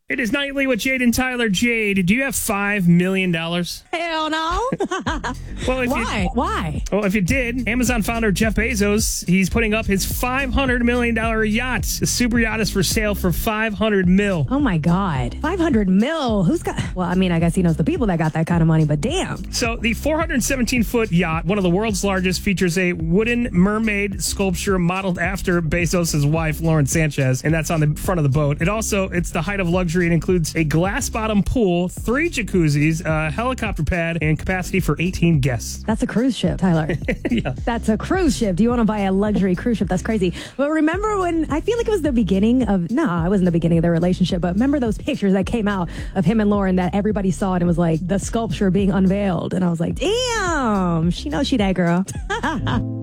It is Nightly with Jade and Tyler. Jade, do you have $5 million? Hell no. Well, Why? Well, if you did, Amazon founder Jeff Bezos, he's putting up his $500 million yacht. The super yacht is for sale for $500 million. Oh my God. 500 mil. Who's got? Well, I mean, I guess he knows the people that got that kind of money, but damn. So the 417-foot yacht, one of the world's largest, features a wooden mermaid sculpture modeled after Bezos' wife, Lauren Sanchez, and that's on the front of the boat. It's the height of luxury. It includes a glass bottom pool, 3 jacuzzis, a helicopter pad, and capacity for 18 guests. That's a cruise ship, Tyler. Yeah. That's a cruise ship. Do you want to buy a luxury cruise ship? That's crazy. But remember when, I feel like it was the beginning of, it wasn't the beginning of their relationship, but remember those pictures that came out of him and Lauren that everybody saw and it was like the sculpture being unveiled. And I was like, damn, she knows she that girl.